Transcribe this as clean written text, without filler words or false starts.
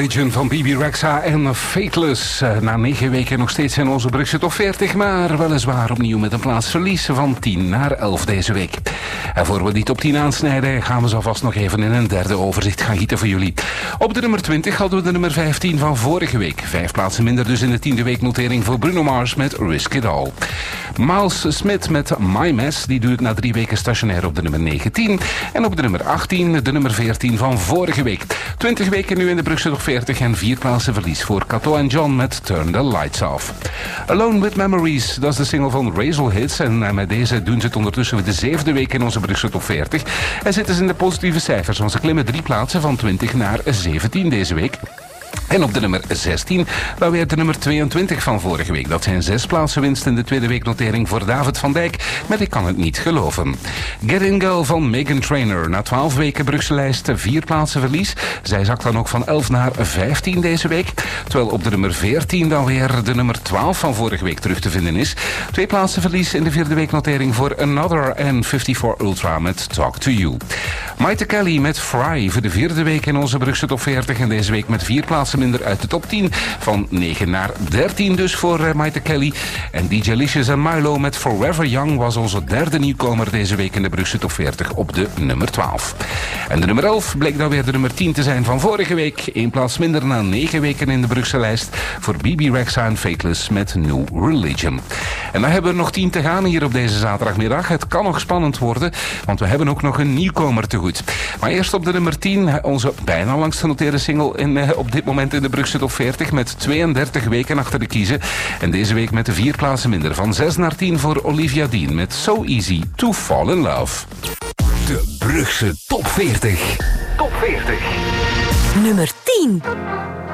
Religion van Bibi Rexha en Fateless. Na 9 weken nog steeds in onze Brugse Top 40, maar weliswaar opnieuw met een plaatsverlies van 10 naar 11 deze week. En voor we die top 10 aansnijden, gaan we zo vast nog even in een derde overzicht gaan gieten voor jullie. Op de nummer 20 hadden we de nummer 15 van vorige week. 5 plaatsen minder dus in de 10e weeknotering voor Bruno Mars met Risk It All. Miles Smith met My Mess, die duurt na 3 weken stationair op de nummer 19. En op de nummer 18 de nummer 14 van vorige week. 20 weken nu in de Brugse Top 40 en 4 plaatsen verlies voor Kato en John met Turn the Lights Off. Alone with Memories, dat is de single van Razel Hits. En met deze doen ze het ondertussen weer de 7e week in onze Brugse Top 40. En zitten ze in de positieve cijfers, want ze klimmen 3 plaatsen van 20 naar 17 deze week. En op de nummer 16, dan weer de nummer 22 van vorige week. Dat zijn 6 plaatsen winst in de tweede weeknotering voor David van Dijk. Maar ik kan het niet geloven. Get In Girl van Meghan Trainor. Na 12 weken Brugse lijst 4 plaatsen verlies. Zij zakt dan ook van 11 naar 15 deze week. Terwijl op de nummer 14 dan weer de nummer 12 van vorige week terug te vinden is. 2 plaatsen verlies in de vierde weeknotering voor Another en 54 Ultra met Talk To You. Maite Kelly met Fry voor de vierde week in onze Brugse Top 40. En deze week met 4 plaatsen minder uit de top 10. Van 9 naar 13 dus voor Maite Kelly. En DJ Licious en Milo met Forever Young was onze derde nieuwkomer deze week in de Brugse Top 40 op de nummer 12. En de nummer 11 bleek dan weer de nummer 10 te zijn van vorige week. 1 plaats minder na 9 weken in de Brugse lijst voor Bibi Rexha en Fateless met New Religion. En dan hebben we nog 10 te gaan hier op deze zaterdagmiddag. Het kan nog spannend worden, want we hebben ook nog een nieuwkomer te goed. Maar eerst op de nummer 10, onze bijna langst genoteerde single op dit moment in de Brugse Top 40 met 32 weken achter de kiezen. En deze week met de 4 plaatsen minder. Van 6 naar 10 voor Olivia Dean met So Easy to Fall in Love. De Brugse Top 40. Top 40. Nummer 10.